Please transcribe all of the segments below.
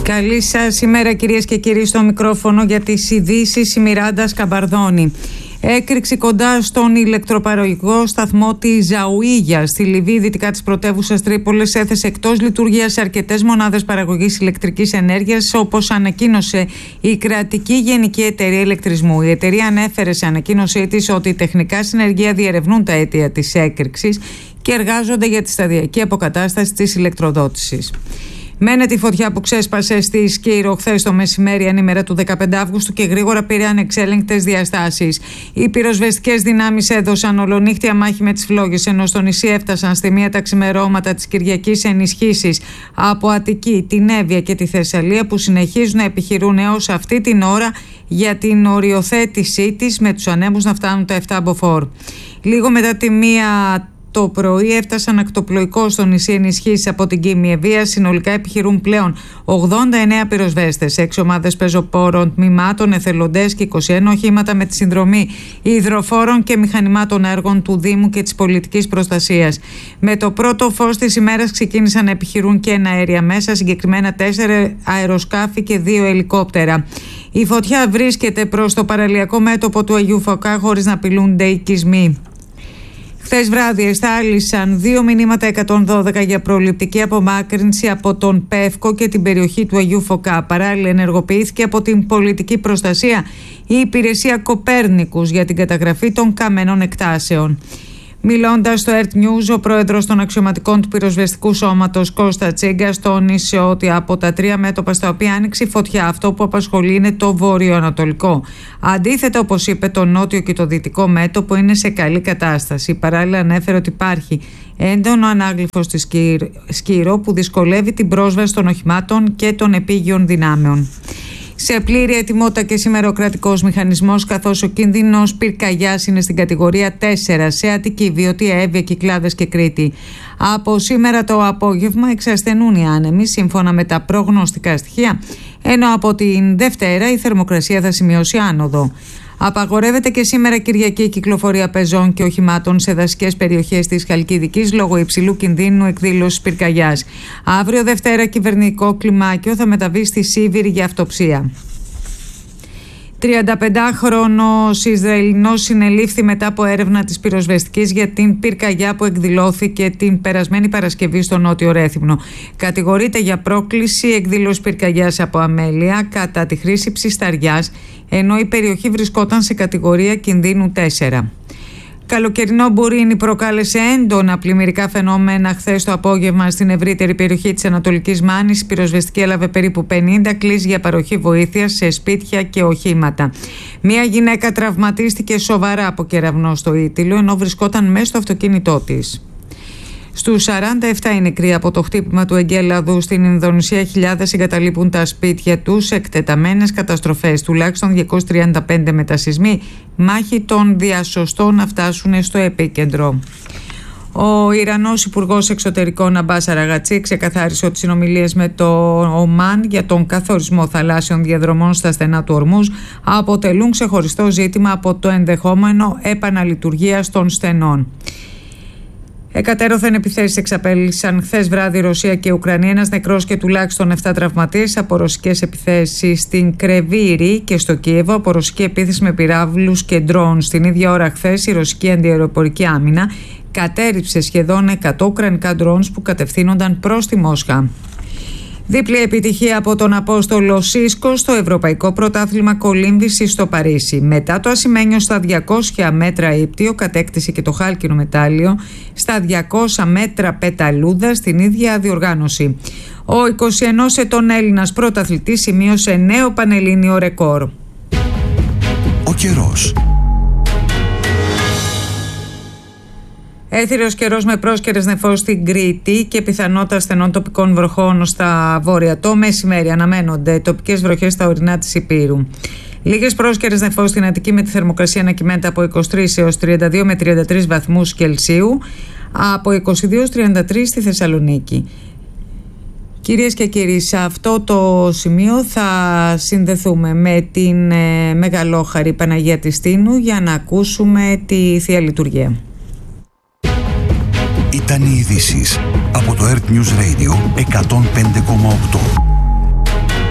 Καλή σας ημέρα, κυρίες και κύριοι, στο μικρόφωνο για τις ειδήσεις η Μιράντα Σκαμπαρδόνη. Έκρηξη κοντά στον ηλεκτροπαραγωγικό σταθμό της Ζαουίγια στη Λιβύη, δυτικά της πρωτεύουσας Τρίπολης, έθεσε εκτός λειτουργίας αρκετές μονάδες παραγωγής ηλεκτρικής ενέργειας, όπως ανακοίνωσε η κρατική Γενική Εταιρεία Ηλεκτρισμού. Η εταιρεία ανέφερε σε ανακοίνωσή της ότι τεχνικά συνεργεία διερευνούν τα αίτια της έκρηξης και εργάζονται για τη σταδιακή αποκατάσταση της ηλεκτροδότησης. Μένεται η φωτιά που ξέσπασε στη Σκύρο χθες το μεσημέρι, ανήμερα του 15 Αύγουστου, και γρήγορα πήρε ανεξέλεγκτες διαστάσεις. Οι πυροσβεστικές δυνάμεις έδωσαν ολονύχτια μάχη με τις φλόγες, ενώ στο νησί έφτασαν στη μία τα ξημερώματα της Κυριακής ενισχύσεις από Αττική, την Εύβοια και τη Θεσσαλία, που συνεχίζουν να επιχειρούν έως αυτή την ώρα για την οριοθέτησή της, με τους ανέμους να φτάνουν τα 7 μποφόρ. Λίγο μετά τη μία το πρωί έφτασαν ακτοπλοϊκό στο νησί ενισχύσεις από την Κίμη Εβία. Συνολικά επιχειρούν πλέον 89 πυροσβέστες, 6 ομάδες πεζοπόρων, τμήματων, εθελοντές και 21 οχήματα με τη συνδρομή υδροφόρων και μηχανημάτων έργων του Δήμου και της πολιτικής προστασίας. Με το πρώτο φως της ημέρας ξεκίνησαν να επιχειρούν και αέρια μέσα, συγκεκριμένα 4 αεροσκάφη και 2 ελικόπτερα. Η φωτιά βρίσκεται προς το παραλιακό μέτωπο του Αγίου Φωκά χωρίς να απειλούνται οικισμοί. Χθες βράδυ εστάλησαν 2 μηνύματα 112 για προληπτική απομάκρυνση από τον Πεύκο και την περιοχή του Αγίου Φωκά. Παράλληλα, ενεργοποιήθηκε από την πολιτική προστασία η υπηρεσία Κοπέρνικους για την καταγραφή των καμενών εκτάσεων. Μιλώντας στο Earth News, ο πρόεδρος των αξιωματικών του πυροσβεστικού σώματος, Κώστα Τσίγκας, τόνισε ότι από τα 3 μέτωπα στα οποία άνοιξε η φωτιά, αυτό που απασχολεί είναι το βορειοανατολικό. Αντίθετα, όπως είπε, το νότιο και το δυτικό μέτωπο είναι σε καλή κατάσταση. Παράλληλα, ανέφερε ότι υπάρχει έντονο ανάγλυφο στη Σκύρο που δυσκολεύει την πρόσβαση των οχημάτων και των επίγειων δυνάμεων. Σε πλήρη ετοιμότητα και σήμερα ο κρατικός μηχανισμός, καθώς ο κίνδυνος πυρκαγιάς είναι στην κατηγορία 4 σε Αττική, Βιωτία, Εύβοια, Κυκλάδες και Κρήτη. Από σήμερα το απόγευμα εξασθενούν οι άνεμοι σύμφωνα με τα προγνωστικά στοιχεία, ενώ από την Δευτέρα η θερμοκρασία θα σημειώσει άνοδο. Απαγορεύεται και σήμερα Κυριακή η κυκλοφορία πεζών και οχημάτων σε δασικές περιοχές της Χαλκιδικής λόγω υψηλού κινδύνου εκδήλωσης πυρκαγιάς. Αύριο Δευτέρα κυβερνητικό κλιμάκιο θα μεταβεί στη Σίβηρη για αυτοψία. 35χρονος Ισραηλινός συνελήφθη μετά από έρευνα της πυροσβεστικής για την πυρκαγιά που εκδηλώθηκε την περασμένη Παρασκευή στο Νότιο Ρέθυμνο. Κατηγορείται για πρόκληση εκδήλωσης πυρκαγιάς από αμέλεια κατά τη χρήση ψισταριάς, ενώ η περιοχή βρισκόταν σε κατηγορία κινδύνου 4. Καλοκαιρινό μπουρίνι προκάλεσε έντονα πλημμυρικά φαινόμενα χθες το απόγευμα στην ευρύτερη περιοχή της Ανατολικής Μάνης. Η πυροσβεστική έλαβε περίπου 50 κλήσεις για παροχή βοήθειας σε σπίτια και οχήματα. Μία γυναίκα τραυματίστηκε σοβαρά από κεραυνό στο Ήττιλο, ενώ βρισκόταν μέσα στο αυτοκίνητό της. Στους 47 οι νεκροί από το χτύπημα του εγκέλαδου στην Ινδονησία. Χιλιάδες εγκαταλείπουν τα σπίτια τους, εκτεταμένες καταστροφές, τουλάχιστον 235 μετασυσμοί, μάχη των διασωστών να φτάσουν στο επίκεντρο. Ο Ιρανός Υπουργός Εξωτερικών Αμπάς Αραγατσί ξεκαθάρισε ότι συνομιλίες με το Ομάν για τον καθορισμό θαλάσσιων διαδρομών στα στενά του Ορμούζ αποτελούν ξεχωριστό ζήτημα από το ενδεχόμενο επαναλειτουργίας των στενών. Εκατέρωθεν επιθέσεις εξαπέλυσαν χθες βράδυ Ρωσία και Ουκρανία. Ένας νεκρός και τουλάχιστον 7 τραυματίες από ρωσικές επιθέσεις στην Κρεβίρη και στο Κίεβο, από ρωσική επίθεση με πυράβλους και ντρόουν. Στην ίδια ώρα χθες η ρωσική αντιαεροπορική άμυνα κατέρριψε σχεδόν 100 ουκρανικά ντρόουν που κατευθύνονταν προς τη Μόσχα. Δίπλη επιτυχία από τον Απόστολο Σίσκο στο Ευρωπαϊκό Πρωτάθλημα Κολύμβησης στο Παρίσι. Μετά το ασημένιο στα 200 μέτρα ύπτιο κατέκτησε και το χάλκινο μετάλλιο στα 200 μέτρα πεταλούδα στην ίδια διοργάνωση. Ο 21 ετών Έλληνας πρωταθλητής σημείωσε νέο πανελλήνιο ρεκόρ. Ο καιρός. Έθυρος καιρός με πρόσκαιρες νεφώσεις στην Κρήτη και πιθανότητα στενών τοπικών βροχών στα βόρεια. Το μεσημέρι αναμένονται τοπικές βροχές στα ορεινά της Ηπείρου. Λίγες πρόσκαιρες νεφώσεις στην Αττική με τη θερμοκρασία να κυμαίνεται από 23 έως 32 με 33 βαθμούς Κελσίου, από 22 έως 33 στη Θεσσαλονίκη. Κυρίες και κύριοι, σε αυτό το σημείο θα συνδεθούμε με την Μεγαλόχαρη Παναγία της Τίνου για να ακούσουμε τη Θεία Λειτουργία. Ήταν οι ειδήσεις από το Earth News Radio 105,8.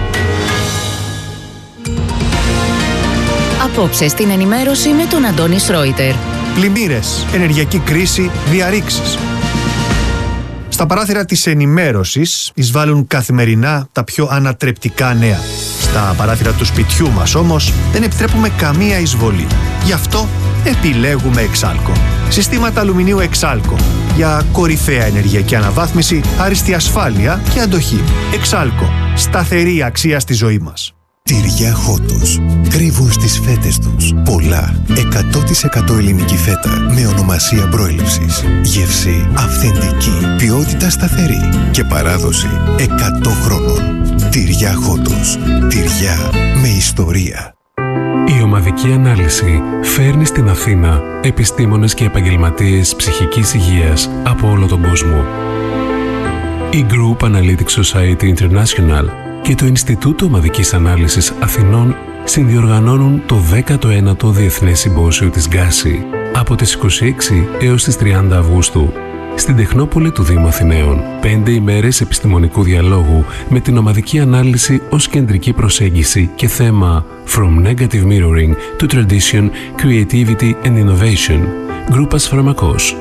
Απόψε στην ενημέρωση με τον Αντώνη Σρόιτερ. Πλημμύρες, ενεργειακή κρίση, διαρρήξεις. Στα παράθυρα της ενημέρωσης εισβάλλουν καθημερινά τα πιο ανατρεπτικά νέα. Στα παράθυρα του σπιτιού μας όμως δεν επιτρέπουμε καμία εισβολή. Γι' αυτό επιλέγουμε Εξάλκο. Συστήματα αλουμινίου Εξάλκο για κορυφαία ενεργειακή αναβάθμιση, άριστη ασφάλεια και αντοχή. Εξάλκο. Σταθερή αξία στη ζωή μας. Τυριά Χότος. Κρύβουν στις φέτες τους πολλά 100% ελληνική φέτα με ονομασία προέλευσης. Γεύση αυθεντική, ποιότητα σταθερή και παράδοση 100 χρόνων. Τυριά Χότος. Τυριά με ιστορία. Η ομαδική ανάλυση φέρνει στην Αθήνα επιστήμονες και επαγγελματίες ψυχικής υγείας από όλο τον κόσμο. Η Group Analytics Society International και το Ινστιτούτο Ομαδικής Ανάλυσης Αθηνών συνδιοργανώνουν το 19ο Διεθνές Συμπόσιο της Γκάση από τις 26 έως τις 30 Αυγούστου στην Τεχνόπολη του Δήμου Αθηναίων. 5 ημέρες επιστημονικού διαλόγου με την ομαδική ανάλυση ως κεντρική προσέγγιση και θέμα From Negative Mirroring to Tradition, Creativity and Innovation. Γκρούπας Φαρμακός.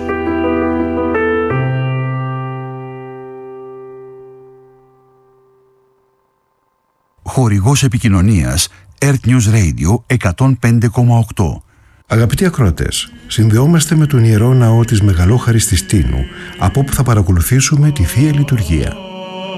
Χορηγός επικοινωνίας Earth News Radio 105,8. Αγαπητοί ακροατές, συνδεόμαστε με τον Ιερό Ναό της Μεγαλόχαρης της Τίνου, από όπου θα παρακολουθήσουμε τη Θεία Λειτουργία.